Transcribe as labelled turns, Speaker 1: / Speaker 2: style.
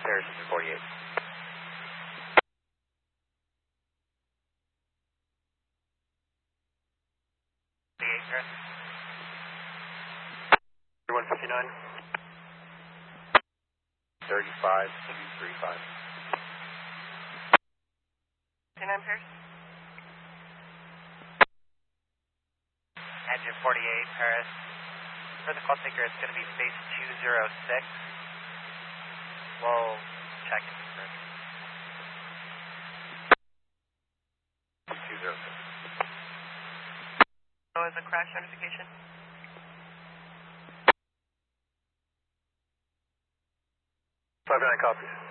Speaker 1: Paris 48. 159. 35, 235.
Speaker 2: 29 Paris.
Speaker 1: Engine 48, Paris. For the call taker, it's going to be space 206. We'll check it first. 206.
Speaker 2: What was the crash notification?
Speaker 1: 59 copies.